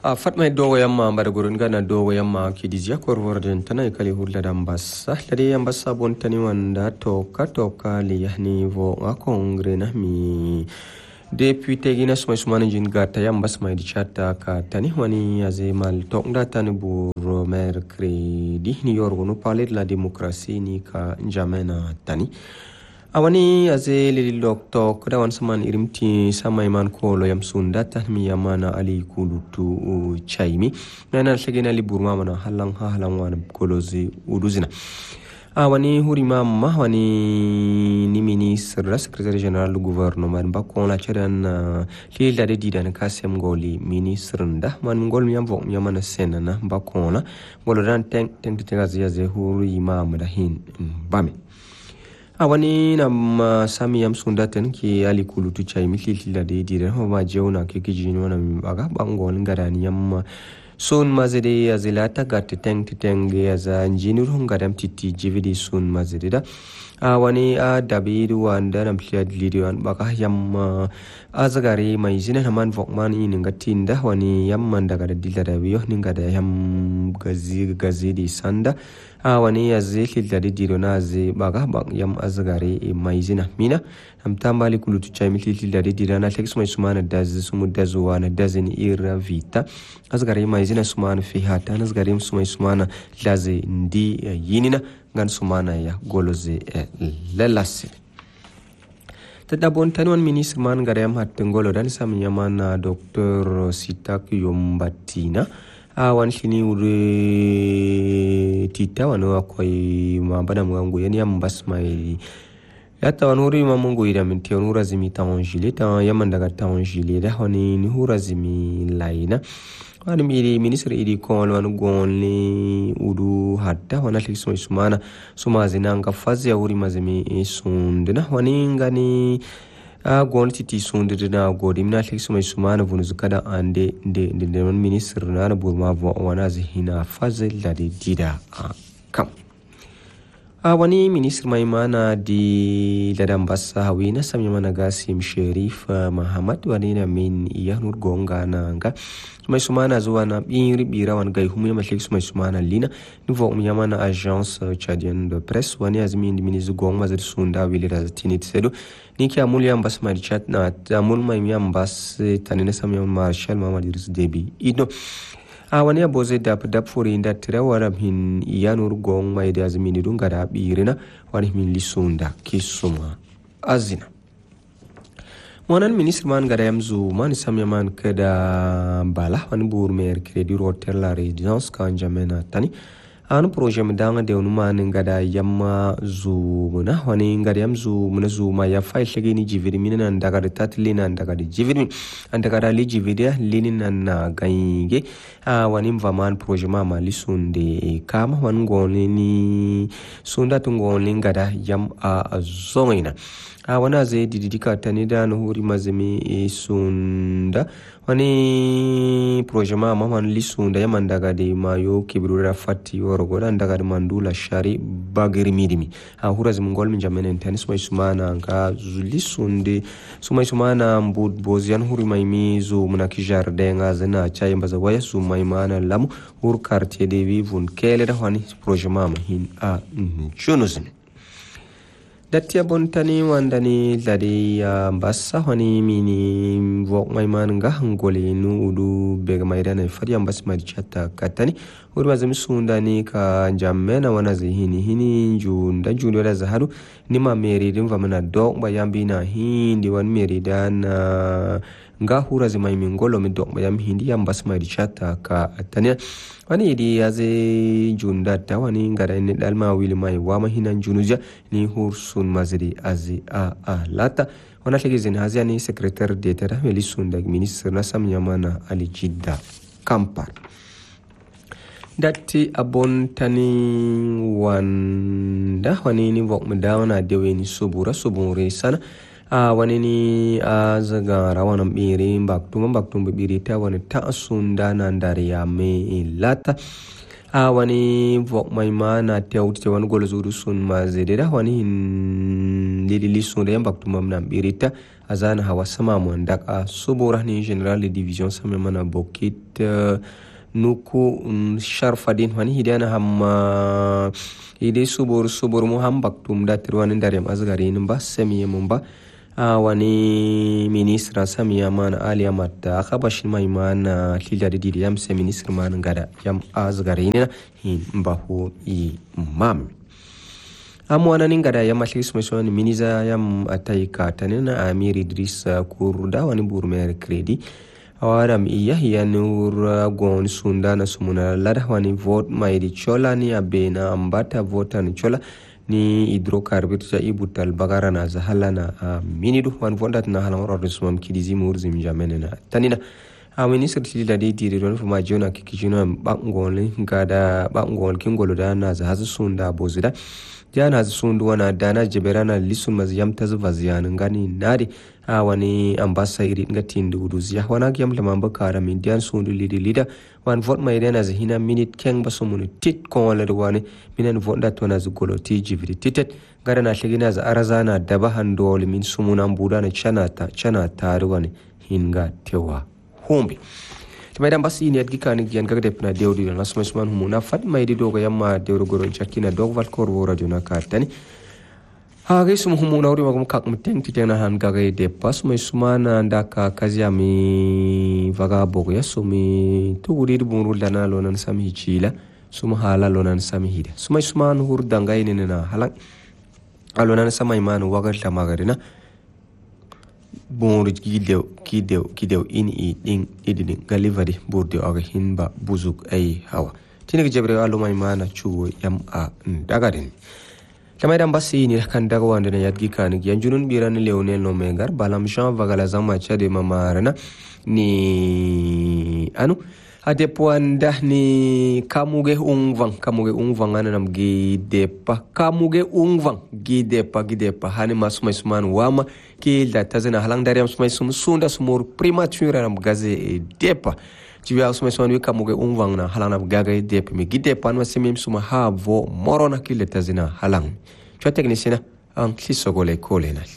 fatma dogo yamma mbada gurun gana dogo yamma kidizia korworden tana kali hulla dambassa lade ambassa bontani wanda toka li yahni vo a kongre na mi député gina sumana jin gata yambas mai dichata ka tani wani azemal tokda tani bur mercredi ni yorgo no parler de la démocratie ni ka njamena tani awani azeli lokto kada wan saman irimti samay man ko lo yam sunda tahmi yamana ali kulutu chaimi nana shagena li burma mana halang wan kolozi uduzina awani hurima mahwani ni ministre secrétaire général du gouvernement ba ko la charan li la de didan kasem goli ministre nda man gol mi yam vok yamana senana ba ko la gol ran teng tegazi ze hurima da hin bame awani na sami yam sundaten ki ali kulutu chai milili la de dire ho ma jeuna ke kijino na baga bangol ngarani yam sun mazede azilata gatte teng za njinur hungadam titi jividi sun mazede da awani a dabidu wanda na pliad lidiwan baga yam azagari mai zina haman vokman in ngatinda wani yam daga da dilada biyo ninga da yam gazi di sanda awani azeli da dirona ze baga yam azagari mai zina mina amtambali kulutu chai milili da dirana tek sumai sumana daz sumu dazuwa na dazin ira vita azagari mai zina sumana fi hata azagari sumai sumana laze ndi yinina gan sumana ya goloze lelase tadabon tanwan ministre man garayam hattengolo dan sam yamana dr sitak yombatina awan shini ure tita wano akwai mabana mwangu yani ambas mai yata wanuri mamungu ida minti onura zimi tawonjile ta yaman daga tawonjile da wani ni hura zimi laina wani miri ministre idi kon wani gonle udu hatta wana tikso isumana sumazina nga fazi ya uri mazimi sundina wani ngani gon titi sundina godi mina tikso isumana vunuzu kada ande de wani ministre na burma wana zihina fazi ladi dida kam wani ministre maimana di ladambasa hawina samya mana gasim sherif Muhammad wani na min iyanur gonga na nga sumai sumana zuwa na bira wan gai humu yama shek sumai sumana lina nivo umyama na agence chadienne de presse wani azmi indi ministre gonga mazir sunda wili razatini tsedo niki amul yambas marichat na amul maimi yambas tanina samya marshal Muhammad Idris Deby idno wani aboze dap fori inda tira waram hin iyanur gong mai da azmini dunga da birina wani min lisunda kisuma azina monan ministre man gada yamzu man samya man kada bala wani bur mer credit hotel la résidence kan jamena tani anu projet mdanga de unuma ngada yamma zumuna wani ngada yamzu muna zuma ya file shagini jiviri mina ndaga de tatlina ndaga de jiviri ndaga da li jiviri lini na gainge wani mvaman projet mama lisunde kama wani ngoni ni sunda tungoni ngada yam zonina wana zai didika tani da na huri mazimi sunda wani projema maman lisunda yaman daga de mayo kibrura fati worogoda daga de mandula shari bagiri midimi hura zimngol min jamenen tani sumai sumana nga lisunde sumai sumana mbud bozian huri maimi zu munaki jardin azana chai mbaza waya sumai mana lamu hur quartier de vivun kele da wani projema mahin chunuzin datia bontani wandani ladi mbassa wani mini vok maiman nga ngole nu udu bega maidana fadi ambas marichata katani uri mazimi sundani ka jamena wana hini njunda njundo da zaharu nima meridi mvamana dok bayambi na hindi wan meridana nga hura zimai mingolo mi dok bayam hindi ambas marichata ka atania wani idi yaze junda ta wani ngara ni dalma wili mai wama hinan junuja ni hursun mazidi azi lata wana shigizin hazia ni secrétaire d'état melisunda ministre na samyamana ali jidda kampar datti abontani wanda wani ni vok mdawana deweni subura sana wani ni zaga rawanan biri baktum biri ta wani ta sunda nan dare ya me lata wani vok mai mana ta wuce wani gol zuru sun mazede da wani lili sunde yam baktu mamna birita azana hawa sama mo ndaka subura ni general de division sama mana bokit nuku sharfadin wani hidana hamma ide subur mu ham baktum datirwan ndarem azgarin ba sami mumba wani ministra samiya mana aliya matta akabashin mai mana lila da didi yam se ministra mana gada yam azgarin hin bahu imam amwana ningada yam atlis mesoni miniza yam ataika tanena Amir Idris kurda wani burmer credit awaram iya nur gon sundana sumuna lada wani vote mai di chola ni abena ambata vota ni chola ni hydrocarbure za ibutal bagara na zahala na minidu wan vondat na halam organismam kidizi murzim jamenena tanina minister tilida de diri ron fuma jona kikijuna bangol ngada bangol kingolo da na zahazu sunda bozida jana sundu wana dana jeberana lisun maziyam tazvaziyan ngani nadi wani ambassador ngati ndudu ziya wana gyam lamamba kara min dian sundu lida wan vote mai dana zahina minute keng basumunu tit ko wala wani minan vote dat wana zugoloti jivri titet gara na shigina za arazana daba handol min sumuna mbuda na chana tarwani hinga tewa hombi Tumaidan basi ni adgi kan gian gagde pna deudi na smasman humuna fat mai di doga yamma deuro goron chakina dogval korwo radio na katani hage sum humuna uri magum kak muteng titena han gage de pas mai sumana ndaka kaziami vaga bogo ya sumi tuguri bunul dana lonan sami chila sum hala lonan sami hida sumai suman hur dangai ne na halang alonan samai manu wagal tamagarina bonru kidew ini idin galivari burde aga hinba buzuk ay hawa tinig jebre alumay mana chuwo yam a dagarin tamaidan basi ni kan daga wanda ne yadgi kan yanjunun biran leonel no mengar balam jean vagala zama chade mamarana ni anu ade puanda ni kamuge ungvang anam gidepa kamuge ungvang gidepa hani masumai wama ki datazena halang dari masumai sunda sumur premature anam gaze depa jiwa masumai kamuge ungvang na halang gaga depa mi gidepa no semim suma havo morona ki datazena halang cho technicien an kisogole kolena